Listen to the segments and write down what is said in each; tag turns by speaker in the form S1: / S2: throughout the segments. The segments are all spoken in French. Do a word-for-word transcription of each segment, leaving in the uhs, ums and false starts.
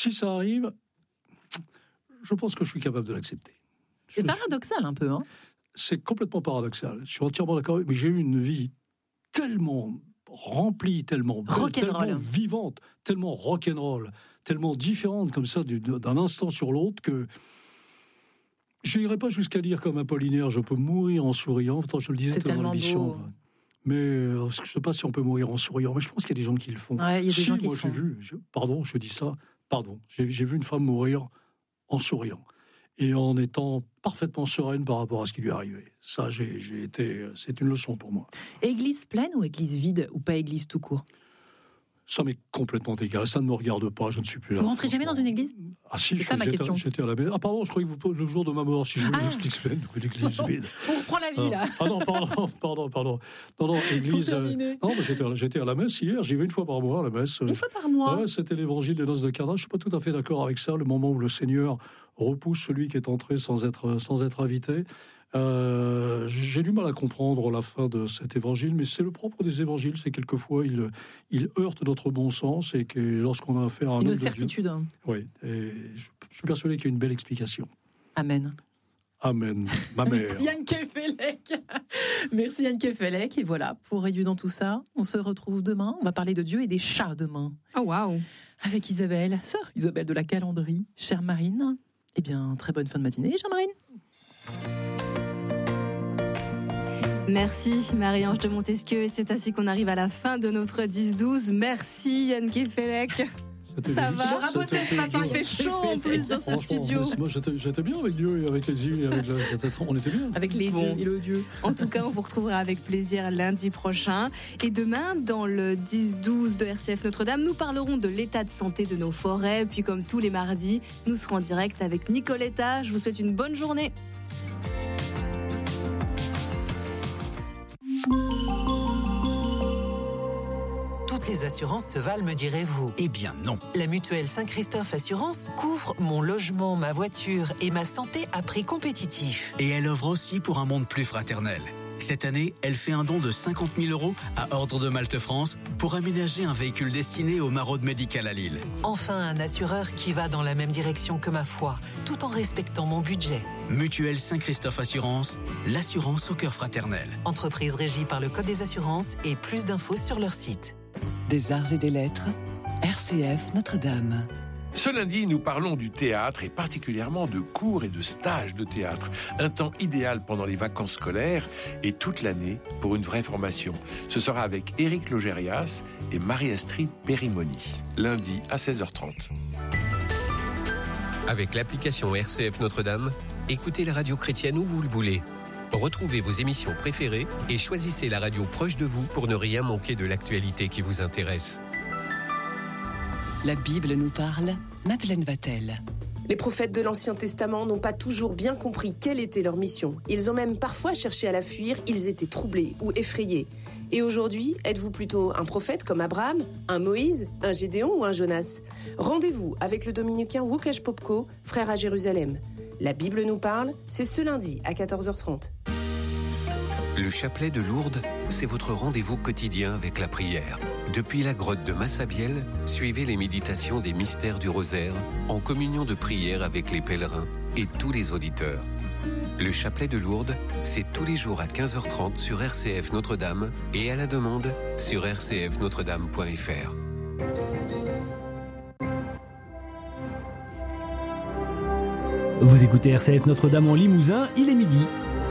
S1: si ça arrive, je pense que je suis capable de l'accepter.
S2: C'est
S1: je
S2: paradoxal
S1: suis...
S2: un peu, hein.
S1: C'est complètement paradoxal. Je suis entièrement d'accord, mais j'ai eu une vie tellement remplie, tellement belle, tellement vivante, tellement rock'n'roll, tellement différente comme ça d'un instant sur l'autre que je n'irai pas jusqu'à dire comme Apollinaire, je peux mourir en souriant. Pourtant, je le disais dans l'émission. Mais euh, je ne sais pas si on peut mourir en souriant, mais je pense qu'il y a des gens qui le font.
S2: Ouais, il y a des
S1: si,
S2: gens qui
S1: moi
S2: le
S1: j'ai
S2: font.
S1: vu, je, pardon, je dis ça, pardon, j'ai, j'ai vu une femme mourir en souriant et en étant parfaitement sereine par rapport à ce qui lui arrivait. Ça, j'ai, j'ai été, c'est une leçon pour moi.
S2: Église pleine ou église vide, ou pas église tout court?
S1: Ça m'est complètement égal, ça ne me regarde pas, je ne suis plus là.
S2: Vous rentrez jamais dans une église?
S1: Ah si,
S2: c'est
S1: je,
S2: ça ma
S1: j'étais,
S2: question.
S1: J'étais à la maison. Ah pardon, je croyais que vous posez le jour de ma mort, si je vous ah. explique ce que l'église vide.
S2: On reprend la vie, là.
S1: Ah non, pardon, pardon, pardon. Non, non, église... Euh, non, mais j'étais, j'étais à la messe hier, j'y vais une fois par mois à la messe.
S2: Une fois par mois?
S1: Ouais, c'était l'évangile des noces de Cana. Je ne suis pas tout à fait d'accord avec ça, le moment où le Seigneur repousse celui qui est entré sans être, sans être invité. Euh, j'ai du mal à comprendre la fin de cet évangile, mais c'est le propre des évangiles, c'est quelquefois il, il heurte notre bon sens et que lorsqu'on a affaire à un
S2: une
S1: homme
S2: certitude.
S1: De Dieu, oui, et je, je suis persuadé qu'il y a une belle explication.
S2: Amen.
S1: Amen, ma mère.
S2: Merci Yann Kefelec. Merci Yann Kefelec. Et voilà, pour réduire dans tout ça, on se retrouve demain. On va parler de Dieu et des chats demain.
S3: Oh waouh.
S2: Avec Isabelle, sœur Isabelle de la Calandrie, chère Marine. Eh bien, très bonne fin de matinée, chère Marine.
S3: Merci Marie-Ange de Montesquieu, et c'est ainsi qu'on arrive à la fin de notre dix douze. Merci Yann Kefelec. Ça va, raboter ce matin, il fait chaud en plus dans ce studio.
S1: Moi j'étais, j'étais bien avec Dieu et avec les îles et avec le, on était bien.
S2: Avec les
S3: bon.
S2: dieux et le Dieu.
S3: En tout cas, on vous retrouvera avec plaisir lundi prochain. Et demain, dans le dix douze de R C F Notre-Dame, nous parlerons de l'état de santé de nos forêts. Puis comme tous les mardis, nous serons en direct avec Nicoletta. Je vous souhaite une bonne journée.
S4: Toutes les assurances se valent, me direz-vous?
S5: Eh bien non.
S4: La mutuelle Saint-Christophe Assurance couvre mon logement, ma voiture et ma santé à prix compétitif.
S5: Et elle œuvre aussi pour un monde plus fraternel. Cette année, elle fait un don de cinquante mille euros à Ordre de Malte France pour aménager un véhicule destiné aux maraudes médicales à Lille.
S4: Enfin, un assureur qui va dans la même direction que ma foi, tout en respectant mon budget.
S5: Mutuelle Saint-Christophe Assurance, l'assurance au cœur fraternel.
S4: Entreprise régie par le Code des assurances et plus d'infos sur leur site.
S6: Des arts et des lettres, R C F Notre-Dame.
S7: Ce lundi, nous parlons du théâtre et particulièrement de cours et de stages de théâtre. Un temps idéal pendant les vacances scolaires et toute l'année pour une vraie formation. Ce sera avec Éric Logérias et Marie-Astrid Périmoni. Lundi à seize heures trente.
S8: Avec l'application R C F Notre-Dame, écoutez la radio chrétienne où vous le voulez. Retrouvez vos émissions préférées et choisissez la radio proche de vous pour ne rien manquer de l'actualité qui vous intéresse.
S6: La Bible nous parle, Madeleine Vatel.
S9: Les prophètes de l'Ancien Testament n'ont pas toujours bien compris quelle était leur mission. Ils ont même parfois cherché à la fuir, ils étaient troublés ou effrayés. Et aujourd'hui, êtes-vous plutôt un prophète comme Abraham, un Moïse, un Gédéon ou un Jonas? Rendez-vous avec le dominicain Łukasz Popko, frère à Jérusalem. La Bible nous parle, c'est ce lundi à quatorze heures trente.
S8: Le chapelet de Lourdes, c'est votre rendez-vous quotidien avec la prière. Depuis la grotte de Massabielle, suivez les méditations des mystères du rosaire en communion de prière avec les pèlerins et tous les auditeurs. Le chapelet de Lourdes, c'est tous les jours à quinze heures trente sur R C F Notre-Dame et à la demande sur r c f notre dame point f r.
S10: Vous écoutez R C F Notre-Dame en Limousin, il est midi.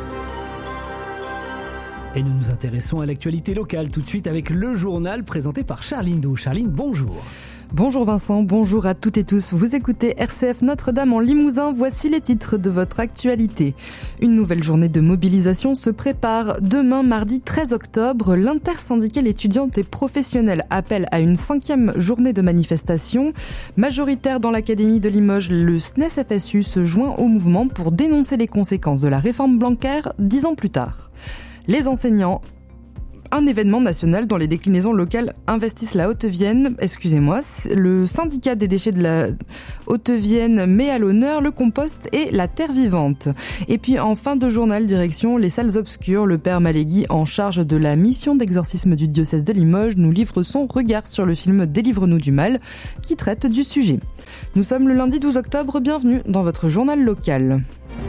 S10: Et nous nous intéressons à l'actualité locale tout de suite avec le journal présenté par Charline Dou. Charline, bonjour.
S11: Bonjour Vincent, bonjour à toutes et tous. Vous écoutez R C F Notre-Dame en Limousin. Voici les titres de votre actualité. Une nouvelle journée de mobilisation se prépare. Demain, mardi treize octobre, l'intersyndicale étudiante et professionnelle appelle à une cinquième journée de manifestation. Majoritaire dans l'académie de Limoges, le S N E S F S U se joint au mouvement pour dénoncer les conséquences de la réforme Blanquer dix ans plus tard. Les enseignants un événement national dont les déclinaisons locales investissent la Haute-Vienne. Excusez-moi, le syndicat des déchets de la Haute-Vienne met à l'honneur le compost et la terre vivante. Et puis en fin de journal, direction les salles obscures, le père Malégui, en charge de la mission d'exorcisme du diocèse de Limoges, nous livre son regard sur le film Délivre-nous du mal, qui traite du sujet. Nous sommes le lundi douze octobre, bienvenue dans votre journal local.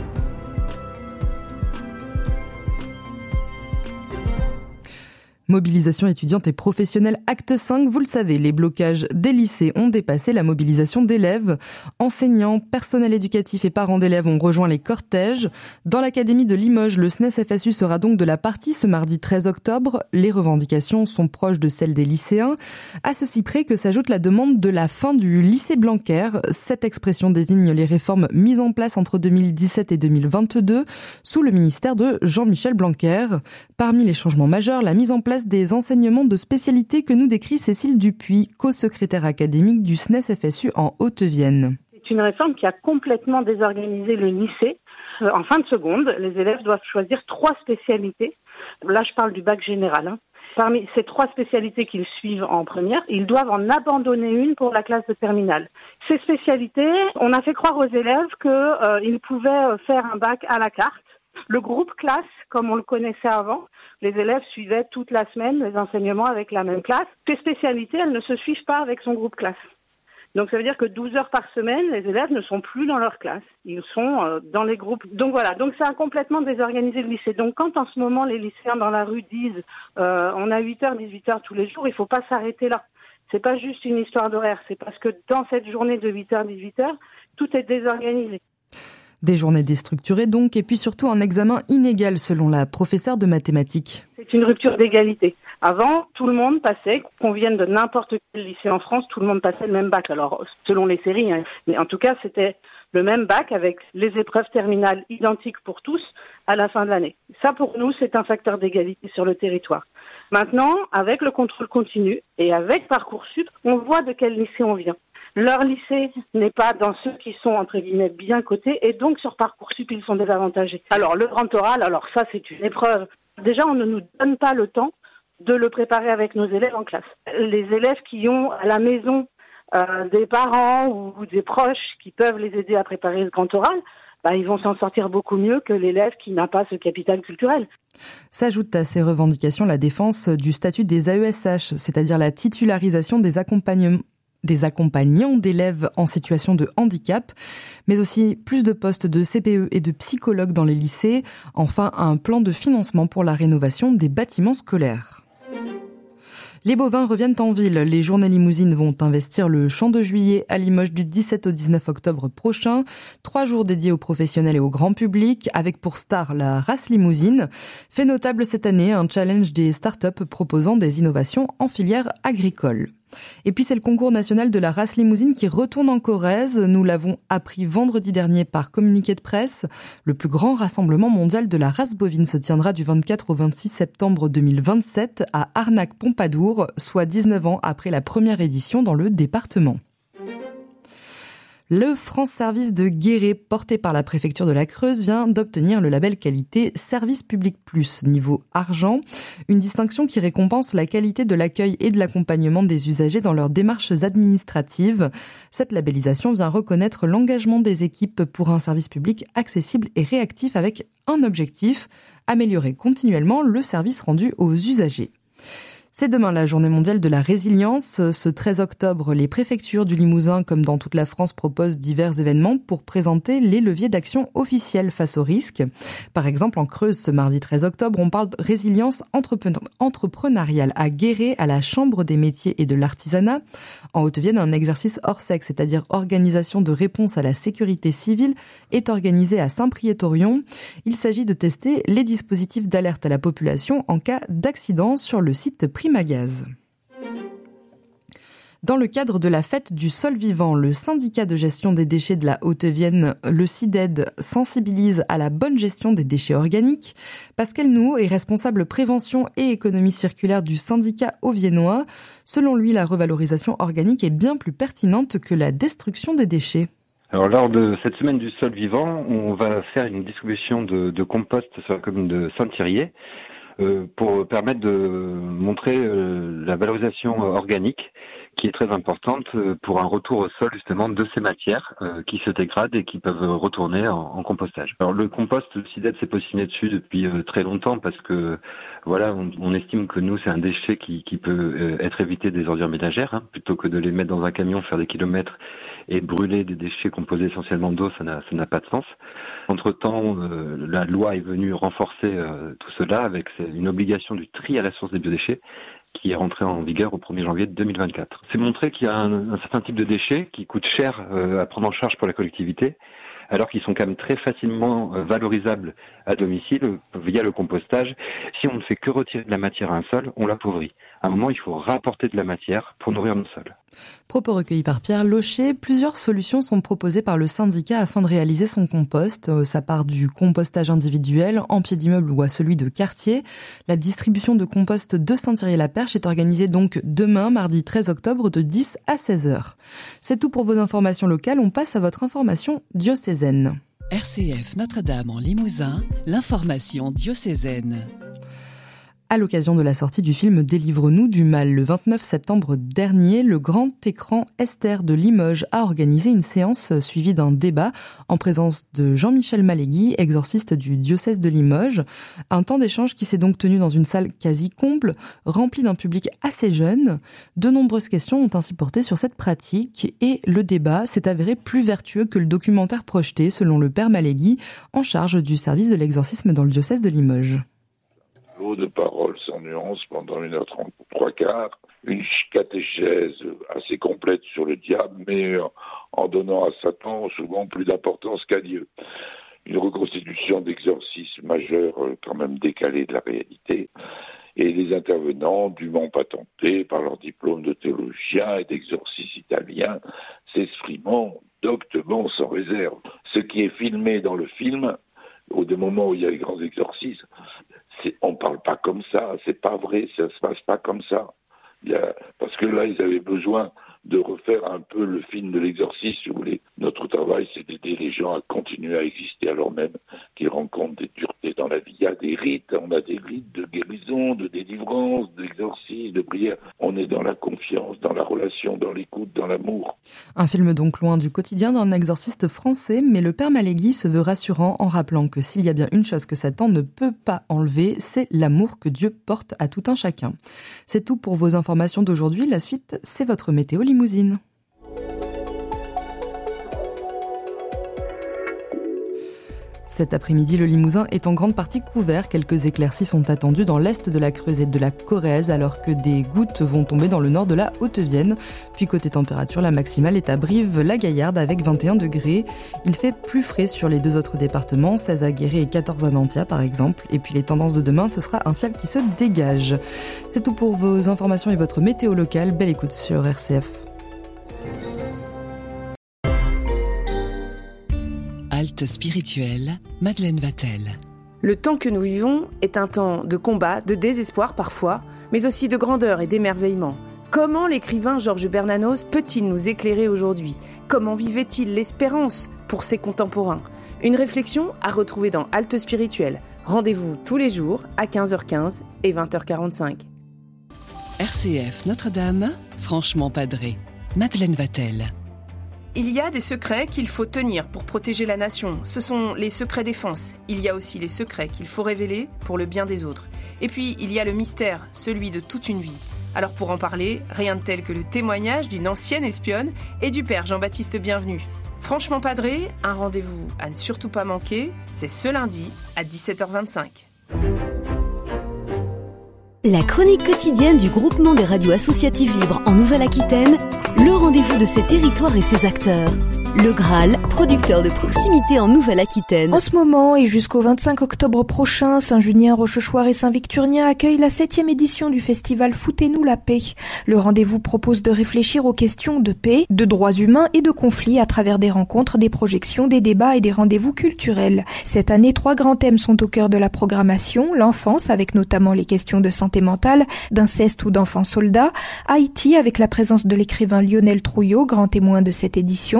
S11: Mobilisation étudiante et professionnelle, acte cinq, vous le savez, les blocages des lycées ont dépassé la mobilisation d'élèves. Enseignants, personnel éducatif et parents d'élèves ont rejoint les cortèges. Dans l'académie de Limoges, le S N E S F S U sera donc de la partie ce mardi treize octobre. Les revendications sont proches de celles des lycéens, à ceci près que s'ajoute la demande de la fin du lycée Blanquer. Cette expression désigne les réformes mises en place entre deux mille dix-sept et deux mille vingt-deux sous le ministère de Jean-Michel Blanquer. Parmi les changements majeurs, la mise en place des enseignements de spécialité que nous décrit Cécile Dupuis, co-secrétaire académique du S N E S F S U en Haute-Vienne.
S12: C'est une réforme qui a complètement désorganisé le lycée. En fin de seconde, les élèves doivent choisir trois spécialités. Là, je parle du bac général. Hein. Parmi ces trois spécialités qu'ils suivent en première, ils doivent en abandonner une pour la classe de terminale. Ces spécialités, on a fait croire aux élèves qu'ils euh, pouvaient faire un bac à la carte. Le groupe classe, comme on le connaissait avant, les élèves suivaient toute la semaine les enseignements avec la même classe. Ces spécialités, elles ne se suivent pas avec son groupe classe. Donc ça veut dire que douze heures par semaine, les élèves ne sont plus dans leur classe. Ils sont euh, dans les groupes. Donc voilà, donc ça a complètement désorganisé le lycée. Donc quand en ce moment les lycéens dans la rue disent euh, on a huit heures, dix-huit heures tous les jours, il ne faut pas s'arrêter là. C'est pas juste une histoire d'horaire, c'est parce que dans cette journée de huit heures, dix-huit heures, tout est désorganisé.
S11: Des journées déstructurées donc, et puis surtout un examen inégal selon la professeure de mathématiques.
S12: C'est une rupture d'égalité. Avant, tout le monde passait, qu'on vienne de n'importe quel lycée en France, tout le monde passait le même bac. Alors, selon les séries, hein, mais en tout cas, c'était le même bac avec les épreuves terminales identiques pour tous à la fin de l'année. Ça, pour nous, c'est un facteur d'égalité sur le territoire. Maintenant, avec le contrôle continu et avec Parcoursup, on voit de quel lycée on vient. Leur lycée n'est pas dans ceux qui sont, entre guillemets, bien cotés, et donc sur Parcoursup, ils sont désavantagés. Alors, le grand oral, alors ça, c'est une épreuve. Déjà, on ne nous donne pas le temps de le préparer avec nos élèves en classe. Les élèves qui ont à la maison euh, des parents ou, ou des proches qui peuvent les aider à préparer ce grand oral, bah, ils vont s'en sortir beaucoup mieux que l'élève qui n'a pas ce capital culturel.
S11: S'ajoute à ces revendications la défense du statut des A E S H, c'est-à-dire la titularisation des accompagnements des accompagnants d'élèves en situation de handicap, mais aussi plus de postes de C P E et de psychologues dans les lycées, enfin un plan de financement pour la rénovation des bâtiments scolaires. Les bovins reviennent en ville. Les journées limousines vont investir le Champ de Juillet à Limoges du dix-sept au dix-neuf octobre prochain. Trois jours dédiés aux professionnels et au grand public, avec pour star la race limousine. Fait notable cette année, un challenge des startups proposant des innovations en filière agricole. Et puis c'est le concours national de la race limousine qui retourne en Corrèze. Nous l'avons appris vendredi dernier par communiqué de presse. Le plus grand rassemblement mondial de la race bovine se tiendra du vingt-quatre au vingt-six septembre deux mille vingt-sept à Arnac-Pompadour, soit dix-neuf ans après la première édition dans le département. Le France Service de Guéret, porté par la préfecture de la Creuse, vient d'obtenir le label qualité Service Public Plus, niveau argent. Une distinction qui récompense la qualité de l'accueil et de l'accompagnement des usagers dans leurs démarches administratives. Cette labellisation vient reconnaître l'engagement des équipes pour un service public accessible et réactif avec un objectif, améliorer continuellement le service rendu aux usagers. C'est demain la journée mondiale de la résilience. Ce treize octobre, les préfectures du Limousin, comme dans toute la France, proposent divers événements pour présenter les leviers d'action officiels face aux risques. Par exemple, en Creuse, ce mardi treize octobre, on parle de résilience entrepreneuriale à Guéret, à la Chambre des métiers et de l'artisanat. En Haute-Vienne, un exercice Orsec, c'est-à-dire organisation de réponse à la sécurité civile, est organisé à Saint-Priest-Orion. Il s'agit de tester les dispositifs d'alerte à la population en cas d'accident sur le site Primagaz. Dans le cadre de la fête du sol vivant, le syndicat de gestion des déchets de la Haute-Vienne, le C I D E D, sensibilise à la bonne gestion des déchets organiques. Pascal Nouot est responsable prévention et économie circulaire du syndicat haut-viennois. Selon lui, la revalorisation organique est bien plus pertinente que la destruction des déchets.
S13: Alors, lors de cette semaine du sol vivant, on va faire une distribution de, de compost sur la commune de Saint-Thirier. euh, pour permettre de montrer euh, la valorisation organique qui est très importante pour un retour au sol justement de ces matières euh, qui se dégradent et qui peuvent retourner en, en compostage. Alors le compost, le SIDET s'est positionné dessus depuis euh, très longtemps parce que voilà, on, on estime que nous c'est un déchet qui, qui peut euh, être évité des ordures ménagères, hein, plutôt que de les mettre dans un camion, faire des kilomètres et brûler des déchets composés essentiellement d'eau, ça n'a, ça n'a pas de sens. Entre-temps, euh, la loi est venue renforcer euh, tout cela avec une obligation du tri à la source des biodéchets qui est rentré en vigueur au premier janvier deux mille vingt-quatre. C'est montrer qu'il y a un, un certain type de déchets qui coûtent cher euh, à prendre en charge pour la collectivité, alors qu'ils sont quand même très facilement euh, valorisables à domicile euh, via le compostage. Si on ne fait que retirer de la matière à un sol, on l'appauvrit. À un moment, il faut rapporter de la matière pour nourrir nos sols.
S11: Propos recueillis par Pierre Locher, plusieurs solutions sont proposées par le syndicat afin de réaliser son compost. Ça part du compostage individuel, en pied d'immeuble ou à celui de quartier. La distribution de compost de Saint-Thierry-la-Perche est organisée donc demain, mardi treize octobre, de dix à seize heures. C'est tout pour vos informations locales. On passe à votre information diocésaine.
S6: R C F Notre-Dame en Limousin, l'information diocésaine.
S11: À l'occasion de la sortie du film Délivre-nous du mal le vingt-neuf septembre dernier, le grand écran Esther de Limoges a organisé une séance suivie d'un débat en présence de Jean-Michel Malégui, exorciste du diocèse de Limoges. Un temps d'échange qui s'est donc tenu dans une salle quasi comble, remplie d'un public assez jeune. De nombreuses questions ont ainsi porté sur cette pratique et le débat s'est avéré plus vertueux que le documentaire projeté, selon le père Malégui, en charge du service de l'exorcisme dans le diocèse de Limoges.
S14: De paroles sans nuance pendant une heure trente, trois quarts, une catéchèse assez complète sur le diable, mais en donnant à Satan souvent plus d'importance qu'à Dieu. Une reconstitution d'exorcisme majeur quand même décalée de la réalité, et les intervenants, dûment patentés par leur diplôme de théologien et d'exorcisme italien, s'exprimant doctement sans réserve. Ce qui est filmé dans le film, au moment où il y a les grands exorcismes, C'est, on ne parle pas comme ça, c'est pas vrai, ça ne se passe pas comme ça. Il y a, parce que là, ils avaient besoin de refaire un peu le film de l'exorcisme, si vous voulez. Notre travail, c'est d'aider les gens à continuer à exister alors même qu'ils rencontrent des duretés dans la vie. Il y a des rites, on a des rites de guérison, de délivrance, d'exorcisme, de prière. On est dans la confiance, dans la relation, dans l'écoute, dans l'amour.
S11: Un film donc loin du quotidien d'un exorciste français, mais le père Malégui se veut rassurant en rappelant que s'il y a bien une chose que Satan ne peut pas enlever, c'est l'amour que Dieu porte à tout un chacun. C'est tout pour vos informations d'aujourd'hui. La suite, c'est votre météo limousine. Cet après-midi, le Limousin est en grande partie couvert. Quelques éclaircies sont attendues dans l'est de la Creusette de la Corrèze, alors que des gouttes vont tomber dans le nord de la Haute-Vienne. Puis côté température, la maximale est à Brive-la-Gaillarde avec vingt et un degrés. Il fait plus frais sur les deux autres départements, seize à Guéret et quatorze à Nantia par exemple. Et puis les tendances de demain, ce sera un ciel qui se dégage. C'est tout pour vos informations et votre météo locale. Belle écoute sur R C F.
S6: Halte spirituelle, Madeleine Vatel.
S9: Le temps que nous vivons est un temps de combat, de désespoir parfois, mais aussi de grandeur et d'émerveillement. Comment l'écrivain Georges Bernanos peut-il nous éclairer aujourd'hui ? Comment vivait-il l'espérance pour ses contemporains ? Une réflexion à retrouver dans Halte spirituelle. Rendez-vous tous les jours à quinze heures quinze et vingt heures quarante-cinq.
S6: R C F Notre-Dame, franchement padré. Madeleine Vatel.
S9: Il y a des secrets qu'il faut tenir pour protéger la nation. Ce sont les secrets défense. Il y a aussi les secrets qu'il faut révéler pour le bien des autres. Et puis, il y a le mystère, celui de toute une vie. Alors pour en parler, rien de tel que le témoignage d'une ancienne espionne et du père Jean-Baptiste Bienvenu. Franchement padré, un rendez-vous à ne surtout pas manquer, c'est ce lundi à dix-sept heures vingt-cinq.
S15: La chronique quotidienne du groupement des radios associatives libres en Nouvelle-Aquitaine, le rendez-vous de ses territoires et ses acteurs. Le Graal, producteur de proximité en Nouvelle-Aquitaine.
S16: En ce moment et jusqu'au vingt-cinq octobre prochain, Saint-Junien, Rochechouart et Saint-Victurnien accueillent la septième édition du festival Foutez-nous la paix. Le rendez-vous propose de réfléchir aux questions de paix, de droits humains et de conflits à travers des rencontres, des projections, des débats et des rendez-vous culturels. Cette année, trois grands thèmes sont au cœur de la programmation. L'enfance, avec notamment les questions de santé mentale, d'inceste ou d'enfants soldats. Haïti, avec la présence de l'écrivain Lionel Trouillot, grand témoin de cette édition.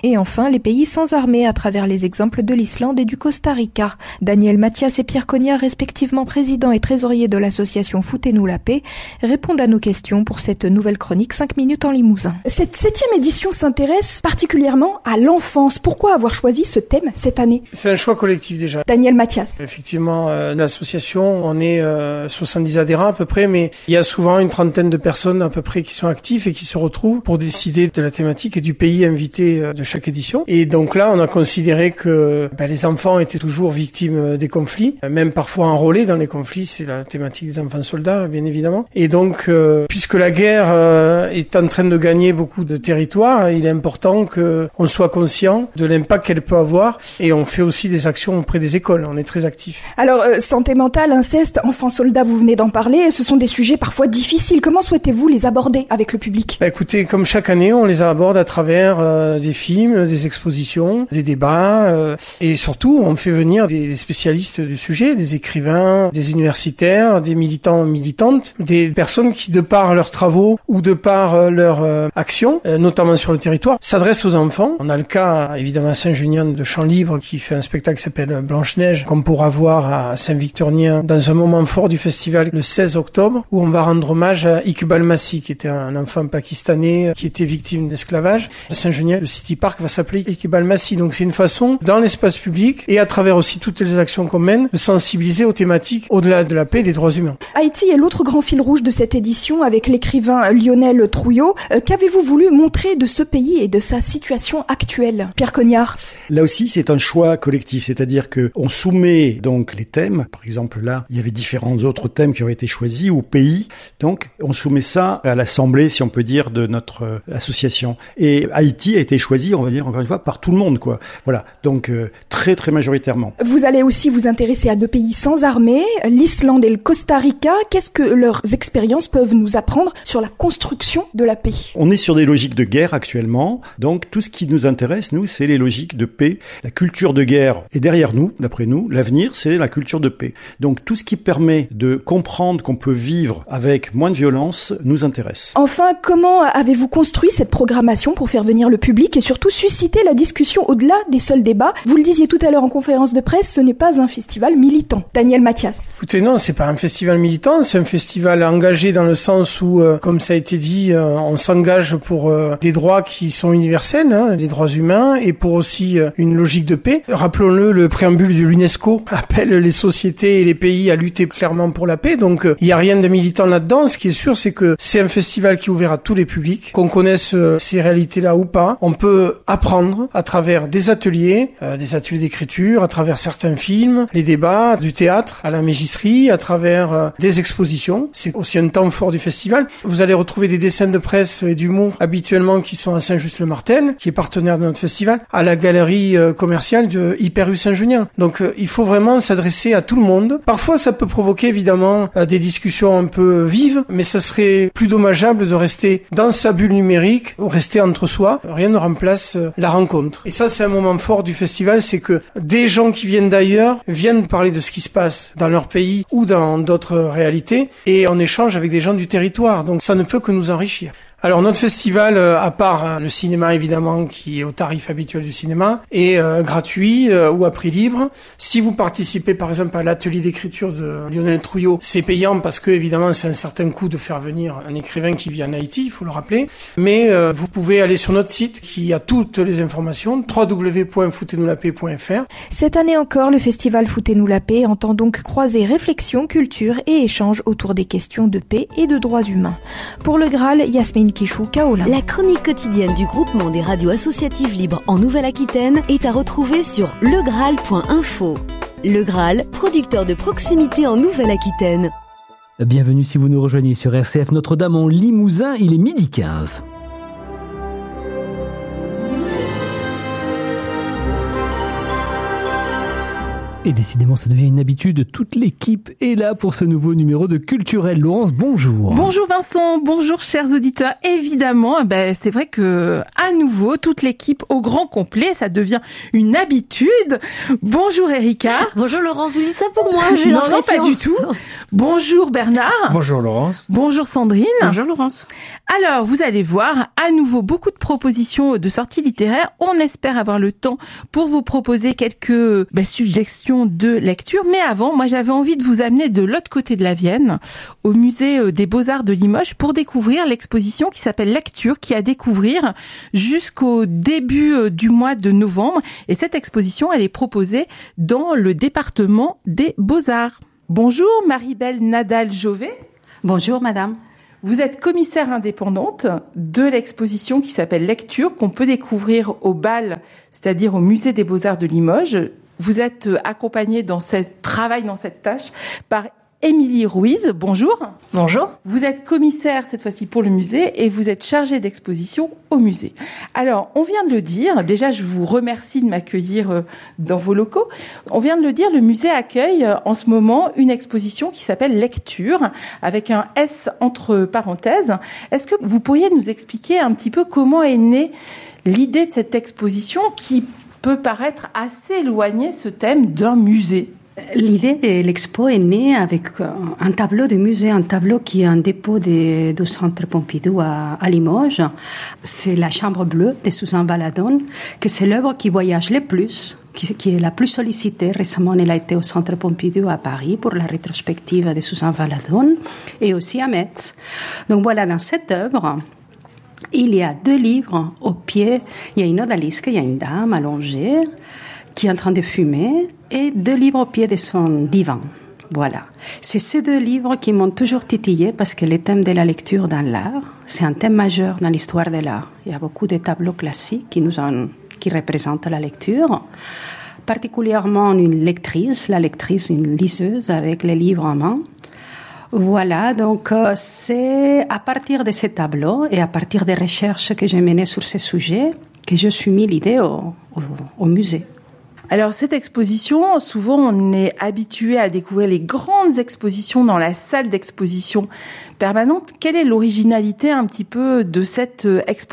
S16: Et enfin, les pays sans armée à travers les exemples de l'Islande et du Costa Rica. Daniel Mathias et Pierre Cognard, respectivement président et trésorier de l'association Foutez-nous la paix, répondent à nos questions pour cette nouvelle chronique cinq minutes en Limousin.
S17: Cette septième édition s'intéresse particulièrement à l'enfance. Pourquoi avoir choisi ce thème cette année ?
S18: C'est un choix collectif déjà.
S17: Daniel Mathias.
S18: Effectivement, euh, l'association, on est euh, soixante-dix adhérents à peu près, mais il y a souvent une trentaine de personnes à peu près qui sont actifs et qui se retrouvent pour décider de la thématique et du pays invité euh, de chaque édition. Et donc là, on a considéré que ben, les enfants étaient toujours victimes des conflits, même parfois enrôlés dans les conflits. C'est la thématique des enfants soldats, bien évidemment. Et donc, euh, puisque la guerre euh, est en train de gagner beaucoup de territoires, il est important qu'on soit conscient de l'impact qu'elle peut avoir. Et on fait aussi des actions auprès des écoles. On est très actifs.
S17: Alors, euh, santé mentale, inceste, enfants soldats, vous venez d'en parler. Ce sont des sujets parfois difficiles. Comment souhaitez-vous les aborder avec le public ?
S18: Bah, écoutez, comme chaque année, on les aborde à travers euh, des films, des expositions, des débats. Euh, et surtout, on fait venir des, des spécialistes du sujet, des écrivains, des universitaires, des militants, militantes, des personnes qui, de par leurs travaux ou de par euh, leur euh, action, euh, notamment sur le territoire, s'adressent aux enfants. On a le cas, évidemment, à Saint-Junien de Champ Libre qui fait un spectacle qui s'appelle Blanche-Neige, qu'on pourra voir à Saint-Victorien dans un moment fort du festival le seize octobre, où on va rendre hommage à Iqbal Masih, qui était un enfant pakistanais qui était victime d'esclavage. À Saint-Junien, le City Park va s'appeler Iqbal Masih. Donc c'est une façon, dans l'espace public et à travers aussi toutes les actions qu'on mène, de sensibiliser aux thématiques au-delà de la paix et des droits humains.
S17: Haïti est l'autre grand fil rouge de cette édition avec l'écrivain Lionel Trouillot. Euh, qu'avez-vous voulu montrer de ce pays et de sa situation actuelle ? Pierre Cognard.
S19: Là aussi, c'est un choix collectif, c'est-à-dire que on soumet donc les thèmes. Par exemple, là, il y avait différents autres thèmes qui ont été choisis au pays. Donc, on soumet ça à l'assemblée, si on peut dire, de notre euh, association. Et Haïti a été choisi, on va dire encore une fois, par tout le monde, quoi. Voilà. Donc, euh, très très majoritairement.
S17: Vous allez aussi vous intéresser à deux pays sans armée, l'Islande et le Costa Rica. Qu'est-ce que leurs expériences peuvent nous apprendre sur la construction de la paix ?
S19: On est sur des logiques de guerre actuellement. Donc, tout ce qui nous intéresse, nous, c'est les logiques de paix. La culture de guerre est derrière nous, d'après nous. L'avenir, c'est la culture de paix. Donc, tout ce qui permet de comprendre qu'on peut vivre avec moins de violence nous intéresse.
S17: Enfin, comment avez-vous construit cette programmation pour faire venir le public et surtout susciter la discussion au-delà des seuls débats ? Vous le disiez tout à l'heure en conférence de presse, ce n'est pas un festival militant. Daniel Mathias.
S18: Écoutez, non, c'est pas un festival militant, c'est un festival engagé dans le sens où, euh, comme ça a été dit, euh, on s'engage pour euh, des droits qui sont universels, hein, les droits humains, et pour aussi euh, une logique de paix. Rappelons-le, le préambule de l'UNESCO appelle les sociétés et les pays à lutter clairement pour la paix, donc il euh, n'y a rien de militant là-dedans. Ce qui est sûr, c'est que c'est un festival qui est ouvert à tous les publics, qu'on connaisse euh, ces réalités-là ou pas. On peut apprendre à travers des ateliers, euh, des ateliers d'écriture, à travers certains films, les débats, du théâtre à la mégisserie, à travers euh, des expositions. C'est aussi un temps fort du festival. Vous allez retrouver des dessins de presse et d'humour habituellement qui sont à Saint-Just-le-Martel, qui est partenaire de notre festival, à la galerie euh, commerciale de Hyper U Saint-Junien. Donc euh, il faut vraiment s'adresser à tout le monde. Parfois ça peut provoquer évidemment euh, des discussions un peu vives, mais ça serait plus dommageable de rester dans sa bulle numérique ou rester entre soi. Rien ne remplace euh, la rencontre. Et ça c'est un moment fort du festival, c'est que des gens qui viennent d'ailleurs viennent parler de ce qui se passe dans leur pays ou dans d'autres réalités et on échange avec des gens du territoire. Donc ça ne peut que nous enrichir. Alors notre festival, euh, à part hein, le cinéma évidemment qui est au tarif habituel du cinéma, est euh, gratuit euh, ou à prix libre. Si vous participez par exemple à l'atelier d'écriture de Lionel Trouillot, c'est payant parce que évidemment c'est un certain coût de faire venir un écrivain qui vit en Haïti, il faut le rappeler. Mais euh, vous pouvez aller sur notre site qui a toutes les informations, w w w point foutez nous la paix point f r.
S16: Cette année encore, le festival Foutez-nous la paix entend donc croiser réflexion, culture et échange autour des questions de paix et de droits humains. Pour le Graal, Yasmine Kichou, Kaola.
S15: La chronique quotidienne du groupement des radios associatives libres en Nouvelle-Aquitaine est à retrouver sur le graal point info. Le Graal, producteur de proximité en Nouvelle-Aquitaine.
S10: Bienvenue si vous nous rejoignez sur R C F Notre-Dame en Limousin, il est midi quinze. Et décidément, ça devient une habitude. Toute l'équipe est là pour ce nouveau numéro de Culturel. Laurence, bonjour.
S2: Bonjour Vincent, bonjour chers auditeurs. Évidemment, ben, c'est vrai que à nouveau, toute l'équipe au grand complet, ça devient une habitude. Bonjour Erika.
S15: Bonjour Laurence, vous dites ça pour moi, j'ai
S2: Non,
S15: l'impression.
S2: non, pas du tout. Bonjour Bernard.
S20: Bonjour Laurence.
S2: Bonjour Sandrine.
S21: Bonjour Laurence.
S2: Alors, vous allez voir, à nouveau, beaucoup de propositions de sorties littéraires. On espère avoir le temps pour vous proposer quelques bah, suggestions de lecture. Mais avant, moi, j'avais envie de vous amener de l'autre côté de la Vienne, au musée des Beaux-Arts de Limoges, pour découvrir l'exposition qui s'appelle Lecture, qui est à découvrir jusqu'au début du mois de novembre. Et cette exposition, elle est proposée dans le département des Beaux-Arts. Bonjour, Marie-Belle Nadal-Jovet.
S20: Bonjour, madame.
S2: Vous êtes commissaire indépendante de l'exposition qui s'appelle Lecture, qu'on peut découvrir au B A L, c'est-à-dire au Musée des Beaux-Arts de Limoges. Vous êtes accompagnée dans ce travail, dans cette tâche, par Émilie Ruiz. Bonjour.
S20: Bonjour.
S2: Vous êtes commissaire cette fois-ci pour le musée et vous êtes chargée d'exposition au musée. Alors, on vient de le dire, déjà je vous remercie de m'accueillir dans vos locaux. On vient de le dire, le musée accueille en ce moment une exposition qui s'appelle Lecture, avec un S entre parenthèses. Est-ce que vous pourriez nous expliquer un petit peu comment est née l'idée de cette exposition qui peut paraître assez éloignée, ce thème, d'un musée ?
S20: L'idée de l'expo est née avec un tableau de musée, un tableau qui est un dépôt de, du Centre Pompidou à, à Limoges. C'est la Chambre bleue de Suzanne Valadon, que c'est l'œuvre qui voyage le plus, qui, qui est la plus sollicitée. Récemment, elle a été au Centre Pompidou à Paris pour la rétrospective de Suzanne Valadon et aussi à Metz. Donc voilà, dans cette œuvre, il y a deux livres au pied. Il y a une odalisque, il y a une dame allongée qui est en train de fumer, et deux livres au pied de son divan. Voilà. C'est ces deux livres qui m'ont toujours titillé parce que le thème de la lecture dans l'art, c'est un thème majeur dans l'histoire de l'art. Il y a beaucoup de tableaux classiques qui nous ont, qui représentent la lecture, particulièrement une lectrice, la lectrice, une liseuse avec les livres en main. Voilà, donc euh, c'est à partir de ces tableaux et à partir des recherches que j'ai menées sur ces sujets que je suis mis l'idée au, au, au musée.
S2: Alors cette exposition, souvent on est habitué à découvrir les grandes expositions dans la salle d'exposition permanente. Quelle est l'originalité un petit peu de cette exposition ?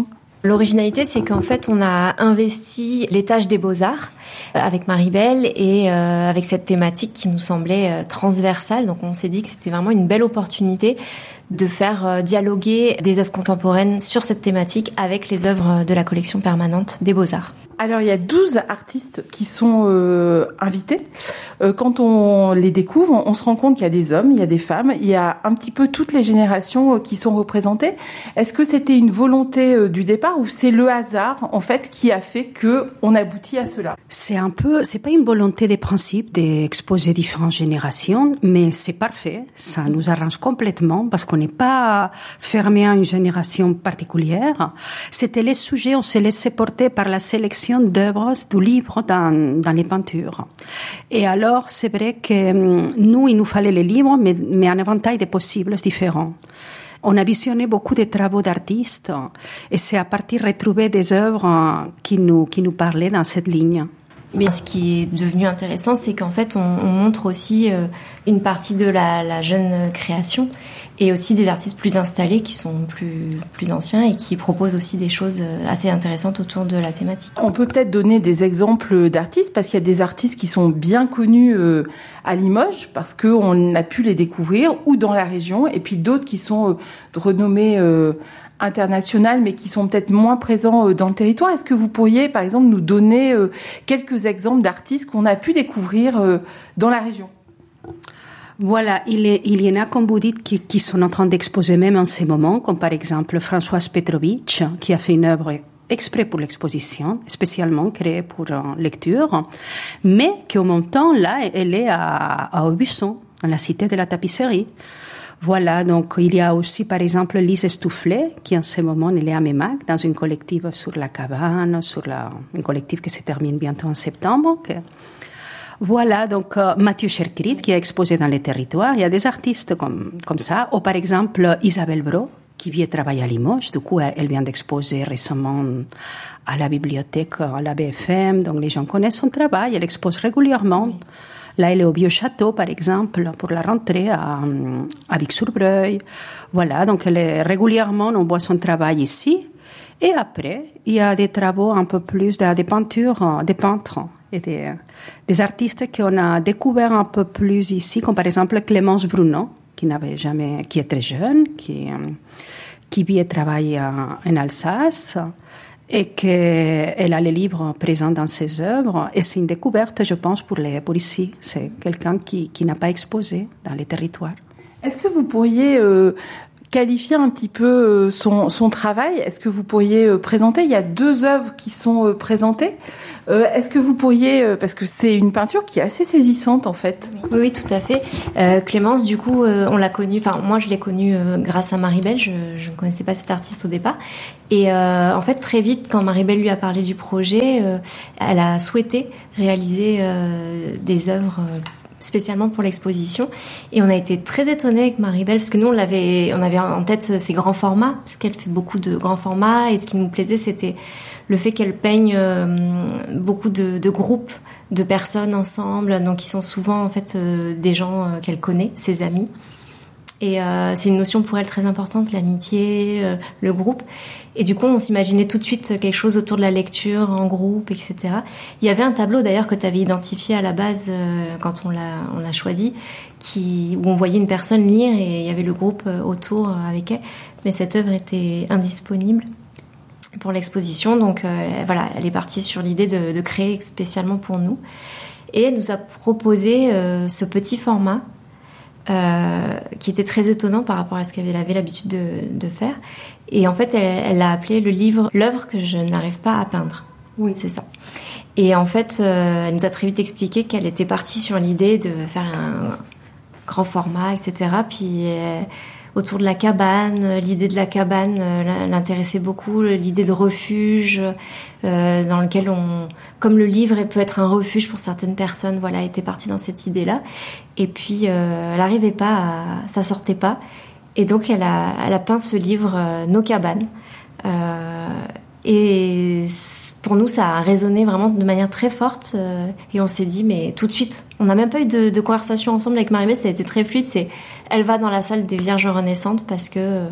S21: L'originalité, c'est qu'en fait, on a investi l'étage des Beaux-Arts avec Marie-Belle et euh, avec cette thématique qui nous semblait euh, transversale. Donc on s'est dit que c'était vraiment une belle opportunité de faire euh, dialoguer des œuvres contemporaines sur cette thématique avec les œuvres de la collection permanente des Beaux-Arts.
S2: Alors, il y a douze artistes qui sont euh, invités. Euh, quand on les découvre, on se rend compte qu'il y a des hommes, il y a des femmes, il y a un petit peu toutes les générations euh, qui sont représentées. Est-ce que c'était une volonté euh, du départ ou c'est le hasard, en fait, qui a fait qu'on aboutit à cela ?
S20: C'est un peu, c'est pas une volonté des principes d'exposer différentes générations, mais c'est parfait. Ça nous arrange complètement parce qu'on n'est pas fermé à une génération particulière. C'était les sujets, on s'est laissé porter par la sélection d'œuvres, de livres dans, dans les peintures. Et alors, c'est vrai que nous, il nous fallait les livres, mais, mais un éventail de possibles différents. On a visionné beaucoup de travaux d'artistes et c'est à partir de retrouver des œuvres qui nous, qui nous parlaient dans cette ligne.
S21: Mais ce qui est devenu intéressant, c'est qu'en fait, on, on montre aussi euh, une partie de la, la jeune création et aussi des artistes plus installés qui sont plus, plus anciens et qui proposent aussi des choses assez intéressantes autour de la thématique.
S2: On peut peut-être donner des exemples d'artistes parce qu'il y a des artistes qui sont bien connus euh, à Limoges parce qu'on a pu les découvrir ou dans la région et puis d'autres qui sont euh, de renommée euh, internationales, mais qui sont peut-être moins présents dans le territoire. Est-ce que vous pourriez, par exemple, nous donner euh, quelques exemples d'artistes qu'on a pu découvrir euh, dans la région ?
S20: Voilà, il, est, il y en a, comme vous dites, qui, qui sont en train d'exposer même en ces moments, comme par exemple Françoise Petrovitch, qui a fait une œuvre exprès pour l'exposition, spécialement créée pour euh, lecture, mais qui au même temps, là, elle est à, à Aubusson, dans la cité de la tapisserie. Voilà, donc il y a aussi par exemple Lise Stoufflet, qui en ce moment elle est à Memac, dans une collective sur la cabane, sur la, une collective qui se termine bientôt en septembre. Que... Voilà, donc euh, Mathieu Cherkrit, qui a exposé dans les territoires. Il y a des artistes comme, comme ça, ou par exemple Isabelle Brault, qui vient travailler à Limoges. Du coup, elle vient d'exposer récemment à la bibliothèque, à la B F M, donc les gens connaissent son travail, elle expose régulièrement. Oui. Là, elle est au Vieux-Château, par exemple, pour la rentrée à, à Vic-sur-Breuil. Voilà, donc elle est, régulièrement, on voit son travail ici. Et après, il y a des travaux un peu plus, de, des peintures, des peintres et des, des artistes qu'on a découverts un peu plus ici, comme par exemple Clémence Bruno, qui n'avait jamais, qui est très jeune, qui, qui vit et travaille en, en Alsace et qu'elle a les livres présents dans ses œuvres. Et c'est une découverte, je pense, pour, les, pour ici. C'est quelqu'un qui, qui n'a pas exposé dans les territoires.
S2: Est-ce que vous pourriez euh, qualifier un petit peu euh, son, son travail ? Est-ce que vous pourriez euh, présenter ? Il y a deux œuvres qui sont euh, présentées. Euh, est-ce que vous pourriez, euh, parce que c'est une peinture qui est assez saisissante en fait.
S21: Oui, oui, tout à fait. Euh, Clémence, du coup, euh, on l'a connue, enfin moi je l'ai connue euh, grâce à Maribel, je, je ne connaissais pas cette artiste au départ. Et euh, en fait, très vite, quand Maribel lui a parlé du projet, euh, elle a souhaité réaliser euh, des œuvres euh, spécialement pour l'exposition. Et on a été très étonnés avec Maribel, parce que nous, on, l'avait, on avait en tête ces grands formats, parce qu'elle fait beaucoup de grands formats, et ce qui nous plaisait, c'était le fait qu'elle peigne euh, beaucoup de, de groupes de personnes ensemble, donc qui sont souvent en fait euh, des gens euh, qu'elle connaît, ses amis. Et euh, c'est une notion pour elle très importante, l'amitié, euh, le groupe. Et du coup, on s'imaginait tout de suite quelque chose autour de la lecture, en groupe, et cetera. Il y avait un tableau d'ailleurs que tu avais identifié à la base euh, quand on l'a, on l'a choisi, qui, où on voyait une personne lire et il y avait le groupe euh, autour euh, avec elle. Mais cette œuvre était indisponible pour l'exposition, donc euh, voilà, elle est partie sur l'idée de, de créer spécialement pour nous. Et elle nous a proposé euh, ce petit format euh, qui était très étonnant par rapport à ce qu'elle avait l'habitude de, de faire. Et en fait, elle, elle l'a appelé le livre « L'œuvre que je n'arrive pas à peindre ». Oui, c'est ça. Et en fait, euh, elle nous a très vite expliqué qu'elle était partie sur l'idée de faire un grand format, et cetera. Puis euh, autour de la cabane, l'idée de la cabane euh, l'intéressait beaucoup, l'idée de refuge euh, dans lequel on, comme le livre peut être un refuge pour certaines personnes, voilà, elle était partie dans cette idée-là. Et puis, euh, elle n'arrivait pas, à, ça sortait pas. Et donc, elle a, elle a peint ce livre, euh, Nos cabanes. Euh, et pour nous, ça a résonné vraiment de manière très forte. Euh, et on s'est dit, mais tout de suite, on n'a même pas eu de, de conversation ensemble avec Maribel, ça a été très fluide. C'est, elle va dans la salle des Vierges renaissantes parce que euh,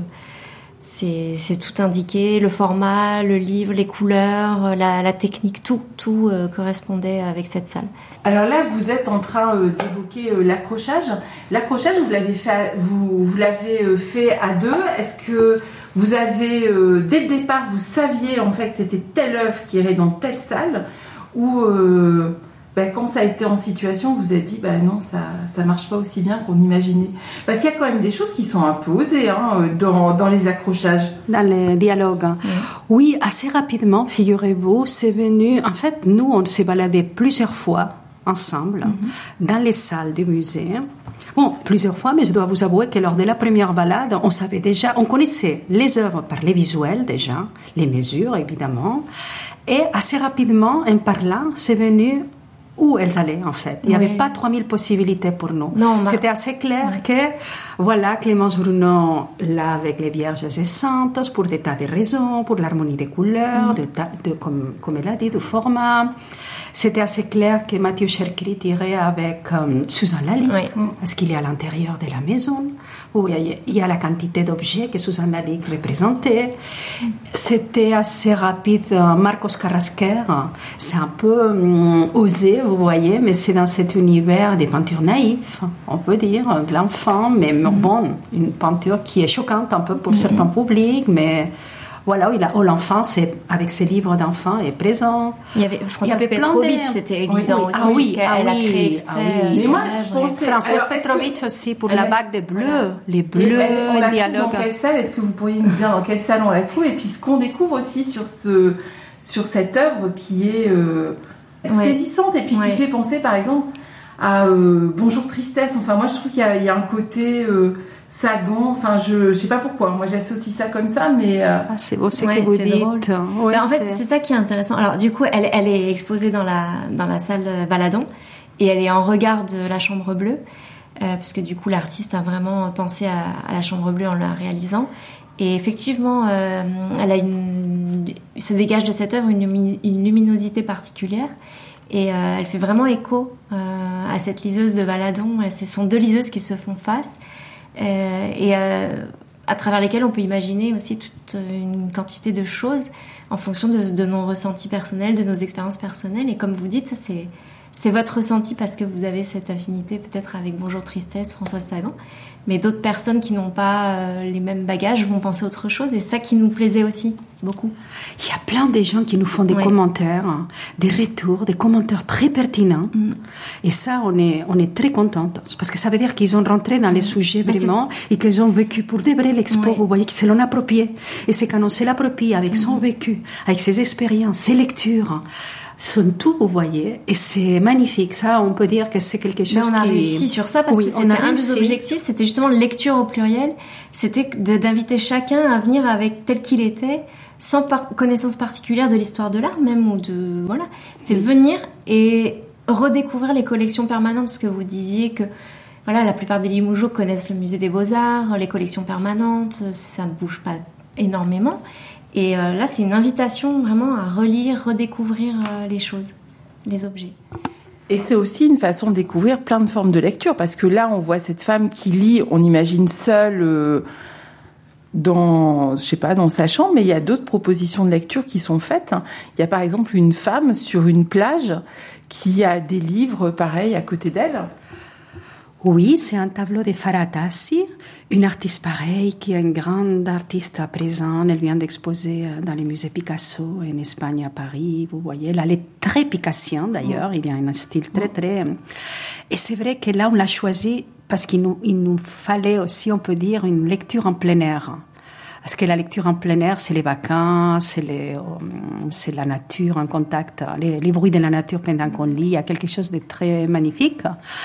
S21: c'est, c'est tout indiqué, le format, le livre, les couleurs, la, la technique, tout, tout euh, correspondait avec cette salle.
S2: Alors là, vous êtes en train euh, d'évoquer euh, l'accrochage. L'accrochage, vous l'avez fait, vous, vous l'avez euh, fait à deux. Est-ce que vous avez, euh, dès le départ, vous saviez en fait que c'était telle œuvre qui irait dans telle salle, ou euh, bah, quand ça a été en situation, vous vous êtes dit, bah non, ça ça marche pas aussi bien qu'on imaginait. Parce qu'il y a quand même des choses qui sont un peu osées hein, dans, dans les accrochages.
S20: Dans les dialogues. Mmh. Oui, assez rapidement, figurez-vous, c'est venu... En fait, nous, on s'est baladé plusieurs fois ensemble mmh. dans les salles du musée. Bon, plusieurs fois, mais je dois vous avouer que lors de la première balade, on savait déjà, on connaissait les œuvres par les visuels déjà, les mesures évidemment, et assez rapidement, en parlant, c'est venu où elles allaient en fait. Il n'y oui. avait pas trois mille possibilités pour nous. Non, C'était assez clair oui. que, voilà, Clémence Bruno, là avec les Vierges et Saintes, pour des tas de raisons, pour l'harmonie des couleurs, mm. de, de, comme, comme elle a dit, du format. C'était assez clair que Mathieu Chercli irait avec euh, Suzanne Lalique, oui. parce qu'il est à l'intérieur de la maison, où il y a, il y a la quantité d'objets que Suzanne Lalique représentait. Mm. C'était assez rapide. Marcos Carrasquer, c'est un peu euh, osé, vous voyez, mais c'est dans cet univers des peintures naïves, on peut dire, de l'enfant, mais mm. bon, une peinture qui est choquante un peu pour mm. certains publics, mais... Voilà, il a, oh, l'enfant, c'est, avec ses livres d'enfants, est présent.
S21: Il y avait Françoise Petrovitch, c'était évident
S20: oui, oui.
S21: aussi,
S20: Ah oui,
S21: parce qu'elle
S20: ah
S21: a
S20: oui,
S21: créé exprès.
S20: Ah oui.
S21: Mais
S20: moi, je pensais... Françoise Petrovitch aussi, pour la bague des bleus, voilà. les bleus,
S2: on
S20: le dialogue.
S2: Dans quelle salle, est-ce que vous pourriez nous dire dans quelle salle on la trouve? Et puis ce qu'on découvre aussi sur, ce, sur cette œuvre qui est euh, ouais. saisissante et puis ouais. qui fait penser, par exemple, à euh, Bonjour Tristesse. Enfin, moi, je trouve qu'il y a, il y a un côté... Euh, Sagan, enfin je je sais pas pourquoi, moi j'associe ça comme ça, mais euh...
S20: ah, c'est beau, c'est ouais, que vous dites.
S21: Ouais, ben, en fait, c'est ça qui est intéressant. Alors du coup, elle elle est exposée dans la dans la salle Valadon et elle est en regard de la Chambre Bleue, euh, parce que du coup l'artiste a vraiment pensé à, à la Chambre Bleue en la réalisant. Et effectivement, euh, elle a une se dégage de cette œuvre une, une luminosité particulière. Et euh, elle fait vraiment écho euh, à cette liseuse de Valadon. Ce sont deux liseuses qui se font face. Euh, et euh, à travers lesquelles on peut imaginer aussi toute une quantité de choses en fonction de, de nos ressentis personnels, de nos expériences personnelles. Et comme vous dites, c'est, c'est votre ressenti parce que vous avez cette affinité peut-être avec Bonjour Tristesse, Françoise Sagan. Mais d'autres personnes qui n'ont pas euh, les mêmes bagages vont penser autre chose. Et c'est ça qui nous plaisait aussi, beaucoup.
S20: Il y a plein de gens qui nous font des ouais. commentaires, hein, des retours, des commentaires très pertinents. Mm. Et ça, on est, on est très contente. Parce que ça veut dire qu'ils ont rentré dans les sujets Mais vraiment c'est... et qu'ils ont vécu pour de vrai l'expo. Ouais. Vous voyez que c'est l'on approprié. Et c'est quand on se l'approprie avec mm. son vécu, avec ses expériences, ses lectures, sont tout, vous voyez, et c'est magnifique. Ça, on peut dire que c'est quelque chose qui...
S21: Mais on a qui... réussi sur ça parce oui, que c'était un des objectifs, c'était justement lecture au pluriel, c'était de, d'inviter chacun à venir avec tel qu'il était, sans par- connaissance particulière de l'histoire de l'art même, ou de... Voilà. C'est oui. venir et redécouvrir les collections permanentes, parce que vous disiez que voilà, la plupart des Limougeaux connaissent le musée des Beaux-Arts, les collections permanentes, ça ne bouge pas énormément. Et euh, là, c'est une invitation vraiment à relire, redécouvrir euh, les choses, les objets.
S2: Et c'est aussi une façon de découvrir plein de formes de lecture, parce que là, on voit cette femme qui lit, on imagine seule euh, dans, je sais pas, dans sa chambre, mais il y a d'autres propositions de lecture qui sont faites. Il y a par exemple une femme sur une plage qui a des livres pareils à côté d'elle.
S20: Oui, c'est un tableau de Farah Tassi, une artiste pareille qui est une grande artiste à présent. Elle vient d'exposer dans les musées Picasso en Espagne, à Paris. Vous voyez, là, elle est très picassienne d'ailleurs. Il y a un style très, très... Et c'est vrai que là, on l'a choisi parce qu'il nous, il nous fallait aussi, on peut dire, une lecture en plein air. Parce que la lecture en plein air, c'est les vacances, c'est, les, c'est la nature en contact, les, les bruits de la nature pendant qu'on lit. Il y a quelque chose de très magnifique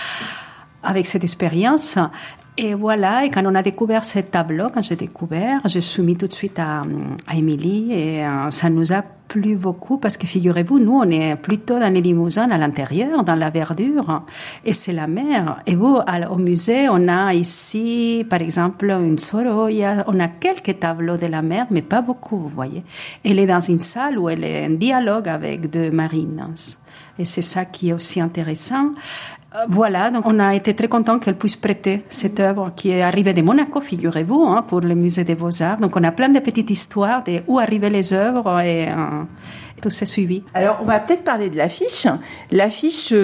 S20: avec cette expérience. Et voilà, et quand on a découvert ce tableau, quand j'ai découvert, j'ai soumis tout de suite à, à Émilie et euh, ça nous a plu beaucoup parce que figurez-vous, nous, on est plutôt dans les Limousins, à l'intérieur, dans la verdure, et c'est la mer. Et vous, à, au musée, on a ici, par exemple, une Sorolla, on a quelques tableaux de la mer, mais pas beaucoup, vous voyez. Elle est dans une salle où elle est en dialogue avec deux marines. Et c'est ça qui est aussi intéressant. Voilà, donc on a été très contents qu'elle puisse prêter cette œuvre qui est arrivée de Monaco, figurez-vous, hein, pour le musée des Beaux-Arts. Donc on a plein de petites histoires de où arrivaient les œuvres et euh, tout s'est suivi.
S2: Alors on va peut-être parler de l'affiche. L'affiche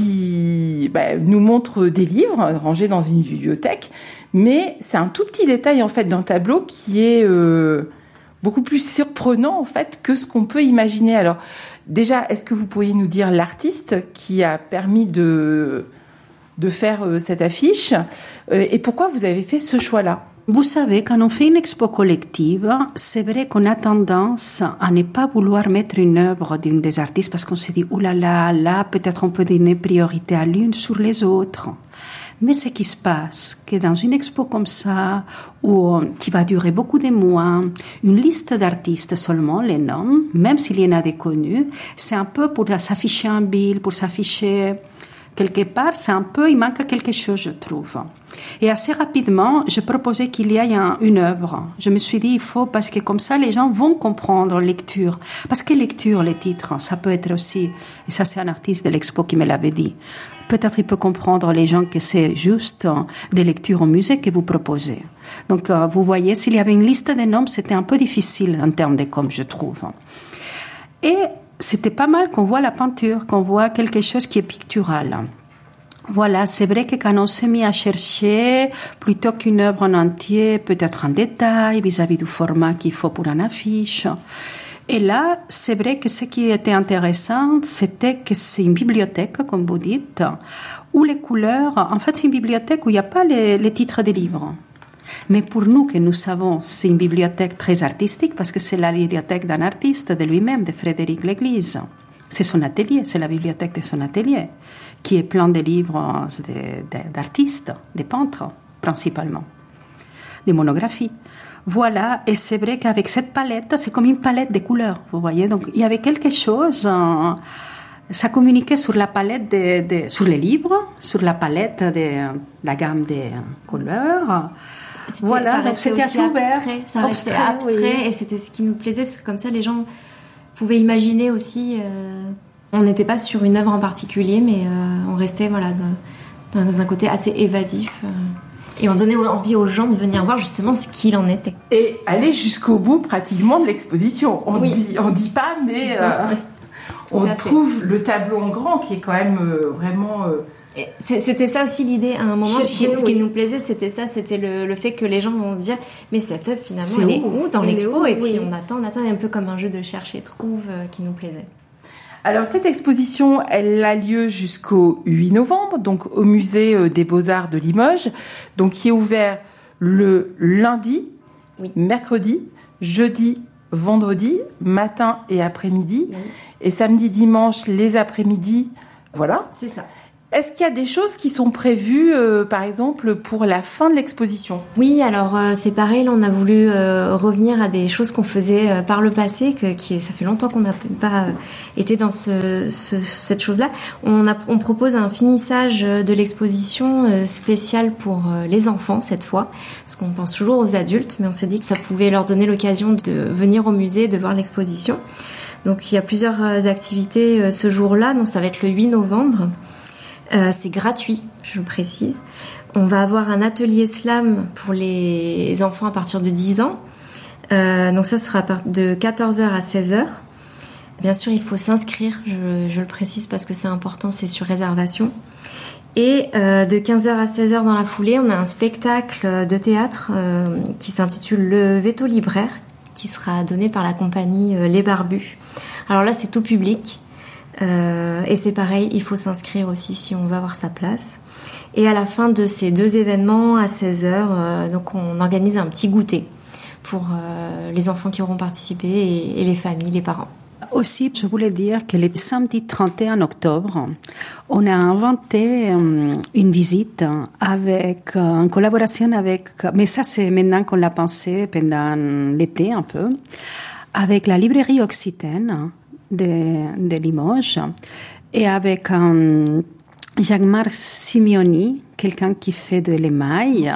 S2: qui bah, nous montre des livres rangés dans une bibliothèque, mais c'est un tout petit détail en fait d'un tableau qui est euh, beaucoup plus surprenant en fait que ce qu'on peut imaginer. Alors déjà, est-ce que vous pourriez nous dire l'artiste qui a permis de, de faire euh, cette affiche euh, et pourquoi vous avez fait ce choix-là ?
S20: Vous savez, quand on fait une expo collective, c'est vrai qu'on a tendance à ne pas vouloir mettre une œuvre d'une des artistes parce qu'on se dit « Ouh là là, là, peut-être on peut donner priorité à l'une sur les autres ». Mais ce qui se passe, que dans une expo comme ça, où, qui va durer beaucoup de mois, une liste d'artistes seulement, les noms, même s'il y en a des connus, c'est un peu pour s'afficher en ville, pour s'afficher quelque part, c'est un peu, il manque quelque chose, je trouve. Et assez rapidement, je proposais qu'il y ait un, une œuvre. Je me suis dit, il faut, parce que comme ça, les gens vont comprendre lecture. Parce que lecture, les titres, ça peut être aussi, et ça c'est un artiste de l'expo qui me l'avait dit, peut-être il peut comprendre les gens que c'est juste des lectures au musée que vous proposez. Donc, euh, vous voyez, s'il y avait une liste de noms, c'était un peu difficile en termes de com, je trouve. Et c'était pas mal qu'on voit la peinture, qu'on voit quelque chose qui est pictural. Voilà, c'est vrai que quand on s'est mis à chercher, plutôt qu'une œuvre en entier, peut-être en détail, vis-à-vis du format qu'il faut pour une affiche. Et là, c'est vrai que ce qui était intéressant, c'était que c'est une bibliothèque, comme vous dites, où les couleurs, en fait, c'est une bibliothèque où il n'y a pas les, les titres des livres. Mais pour nous, que nous savons, c'est une bibliothèque très artistique, parce que c'est la bibliothèque d'un artiste, de lui-même, de Frédéric L'Église. C'est son atelier, c'est la bibliothèque de son atelier, qui est plein de livres de, de, d'artistes, des peintres, principalement, des monographies. Voilà, et c'est vrai qu'avec cette palette, c'est comme une palette de couleurs, vous voyez. Donc, il y avait quelque chose, euh, ça communiquait sur la palette, de, de, sur les livres, sur la palette de la gamme des couleurs.
S21: C'était, voilà, ça restait c'était aussi abstrait, ça restait abstrait, abstrait oui. Et c'était ce qui nous plaisait, parce que comme ça, les gens pouvaient imaginer aussi. Euh, on n'était pas sur une œuvre en particulier, mais euh, on restait voilà, de, dans un côté assez évasif. Euh. Et on donnait envie aux gens de venir voir justement ce qu'il en était.
S2: Et aller jusqu'au bout pratiquement de l'exposition. On oui. dit, on dit pas, mais euh,
S21: Tout
S2: on
S21: à fait.
S2: trouve le tableau en grand qui est quand même euh, vraiment... Euh,
S21: Et c'était ça aussi l'idée à un moment.
S2: Chez-
S21: Ce qui,
S2: chez
S21: ce
S2: nous,
S21: qui
S2: oui.
S21: nous plaisait, c'était ça, c'était le, le fait que les gens vont se dire, mais cette œuvre finalement,
S2: C'est
S21: elle est
S2: où
S21: où dans
S2: Elle est
S21: l'expo
S2: où
S21: Et puis
S2: Oui.
S21: on attend, on attend, un peu comme un jeu de cherche et trouve euh, qui nous plaisait.
S2: Alors cette exposition, elle a lieu jusqu'au huit novembre, donc au musée euh, des Beaux-Arts de Limoges, donc qui est ouvert le lundi, mercredi, jeudi, vendredi, matin et après-midi, et samedi, dimanche, les après-midi, voilà.
S21: C'est ça.
S2: Est-ce qu'il y a des choses qui sont prévues, euh, par exemple, pour la fin de l'exposition ?
S21: Oui, alors euh, c'est pareil, là on a voulu euh, revenir à des choses qu'on faisait euh, par le passé, que qui, ça fait longtemps qu'on n'a pas euh, été dans ce, ce, cette chose-là. On, a, on propose un finissage de l'exposition euh, spécial pour euh, les enfants cette fois, parce qu'on pense toujours aux adultes, mais on s'est dit que ça pouvait leur donner l'occasion de venir au musée, de voir l'exposition. Donc il y a plusieurs euh, activités euh, ce jour-là, donc ça va être le huit novembre. Euh, c'est gratuit, je le précise. On va avoir un atelier slam pour les enfants à partir de dix ans. Euh, donc ça sera de quatorze heures à seize heures. Bien sûr, il faut s'inscrire, je, je le précise parce que c'est important, c'est sur réservation. Et euh, de quinze heures à seize heures dans la foulée, on a un spectacle de théâtre euh, qui s'intitule Le Veto Libraire, qui sera donné par la compagnie euh, Les Barbus. Alors là, c'est tout public. Euh, et c'est pareil, il faut s'inscrire aussi si on veut avoir sa place. Et à la fin de ces deux événements, à seize heures, euh, donc on organise un petit goûter pour euh, les enfants qui auront participé et, et les familles, les parents.
S20: Aussi, je voulais dire que le samedi trente et un octobre, on a inventé euh, une visite avec, euh, en collaboration avec, mais ça c'est maintenant qu'on l'a pensé pendant l'été un peu, avec la librairie Occitane de, de Limoges et avec euh, Jacques-Marc Simioni, quelqu'un qui fait de l'émail.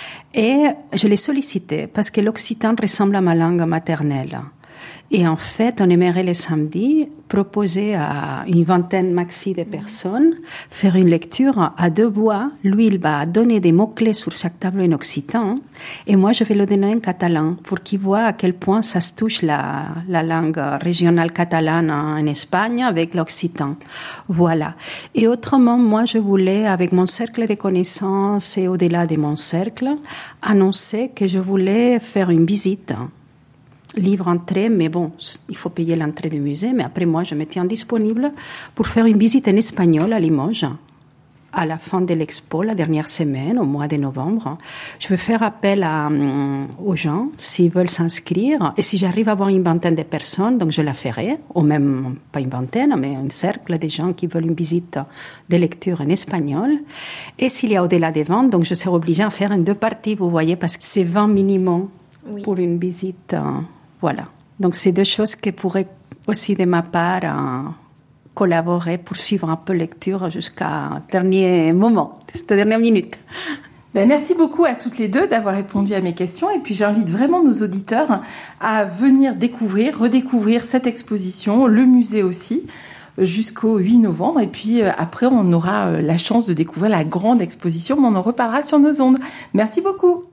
S20: Et je l'ai sollicité parce que l'occitan ressemble à ma langue maternelle. Et en fait, on aimerait les samedis proposer à une vingtaine maxi de personnes faire une lecture à deux voix. Lui, il va donner des mots-clés sur chaque tableau en occitan et moi, je vais le donner en catalan pour qu'il voit à quel point ça se touche la, la langue régionale catalane en Espagne avec l'occitan. Voilà. Et autrement, moi, je voulais, avec mon cercle de connaissances et au-delà de mon cercle, annoncer que je voulais faire une visite livre entrée, mais bon, il faut payer l'entrée du musée, mais après moi, je me tiens disponible pour faire une visite en espagnol à Limoges à la fin de l'expo, la dernière semaine, au mois de novembre. Je vais faire appel à, um, aux gens s'ils veulent s'inscrire, et si j'arrive à avoir une vingtaine de personnes, donc je la ferai, ou même pas une vingtaine, mais un cercle de gens qui veulent une visite de lecture en espagnol. Et s'il y a au-delà des vingt, donc je serai obligée à faire en deux parties, vous voyez, parce que c'est vingt minimum oui. pour une visite. Euh, Voilà. Donc, c'est deux choses qui pourraient aussi, de ma part, euh, collaborer pour suivre un peu lecture jusqu'à dernier moment, jusqu'à dernière minute.
S2: Ben, merci beaucoup à toutes les deux d'avoir répondu à mes questions. Et puis, j'invite vraiment nos auditeurs à venir découvrir, redécouvrir cette exposition, le musée aussi, jusqu'au huit novembre. Et puis, euh, après, on aura euh, la chance de découvrir la grande exposition, mais on en reparlera sur nos ondes. Merci beaucoup.